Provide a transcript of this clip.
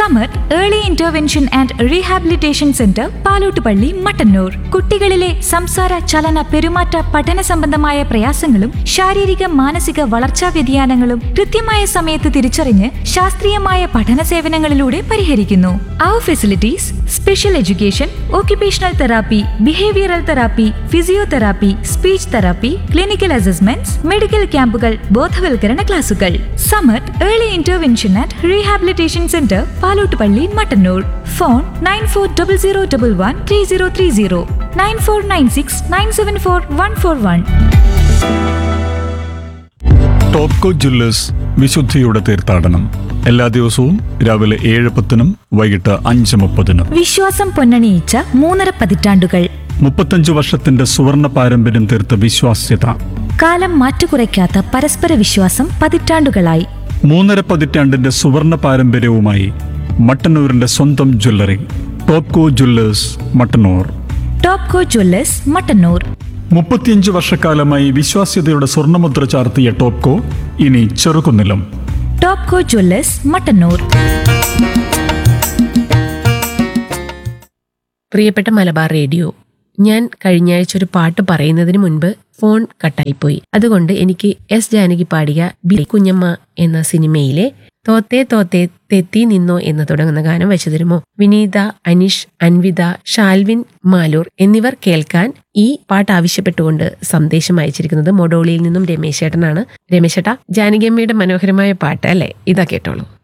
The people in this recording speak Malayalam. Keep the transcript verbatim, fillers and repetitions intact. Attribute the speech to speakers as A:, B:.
A: Samath early intervention and rehabilitation centre Palottupalli Mattannur. കുട്ടികളിലെ സംസാര ചലന പെരുമാറ്റ പഠന സംബന്ധമായ പ്രയാസങ്ങളും ശാരീരിക മാനസിക വളർച്ചാ വ്യതിയാനങ്ങളും കൃത്യമായ സമയത്ത് തിരിച്ചറിഞ്ഞ് ശാസ്ത്രീയമായ പഠന സേവനങ്ങളിലൂടെ പരിഹരിക്കുന്നു. അവർ facilities special education, occupational therapy, behavioral therapy, physiotherapy, speech therapy, clinical assessments, medical ക്യാമ്പുകൾ, ബോധവൽക്കരണ ക്ലാസുകൾ. Samath early intervention and rehabilitation centre Palottupalli Mattannur. Phone nine four double zero double one three zero three zero nine four nine six nine seven four one four one.
B: Topco Jewellers വിശുദ്ധിയുടെ തീർത്ഥാടനം എല്ലാ ദിവസവും രാവിലെ ഏഴ് പത്തിനും വൈകിട്ട് അഞ്ച് മുപ്പതിനും.
A: വിശ്വാസം പൊന്നണിയിച്ച മൂന്നര പതിറ്റാണ്ടുകൾ.
B: മുപ്പത്തഞ്ചു വർഷത്തിന്റെ സുവർണ പാരമ്പര്യം തീർത്ത വിശ്വാസ്യത.
A: കാലം മാറ്റുകുറയ്ക്കാത്ത പരസ്പര വിശ്വാസം പതിറ്റാണ്ടുകളായി.
B: മൂന്നര പതിറ്റാണ്ടിന്റെ സുവർണ പാരമ്പര്യവുമായി മട്ടന്നൂരിന്റെ സ്വന്തം jewellery Topco Jewellers Mattannur.
A: Topco Jewellers Mattannur.
B: മുപ്പത്തിയഞ്ച് വർഷക്കാലമായി വിശ്വാസ്യതയുടെ സ്വർണ്ണമുദ്ര ചാർത്തിയ ടോപ്കോ ഇനി ചെറുകുന്നിലും.
A: ടോപ്കോ ജ്വല്ലേഴ്സ് മട്ടന്നൂർ.
C: പ്രിയപ്പെട്ട മലബാർ റേഡിയോ, ഞാൻ കഴിഞ്ഞയാഴ്ച ഒരു പാട്ട് പറയുന്നതിന് മുൻപ് ഫോൺ കട്ടായിപ്പോയി. അതുകൊണ്ട് എനിക്ക് എസ് ജാനകി പാടിയ ബി കുഞ്ഞമ്മ എന്ന സിനിമയിലെ തോത്തേ തോത്തേ തെത്തി നിന്നോ എന്ന് തുടങ്ങുന്ന ഗാനം വെച്ചു തരുമോ? വിനീത, അനിഷ്, അൻവിത, ഷാൽവിൻ മാലൂർ എന്നിവർ കേൾക്കാൻ ഈ പാട്ട് ആവശ്യപ്പെട്ടുകൊണ്ട് സന്ദേശം അയച്ചിരിക്കുന്നത് മൊഡോളിയിൽ നിന്നും രമേശേട്ടനാണ്. രമേശേട്ടാ, ജാനകിയമ്മയുടെ മനോഹരമായ പാട്ട് അല്ലേ? ഇതാ കേട്ടോളൂ.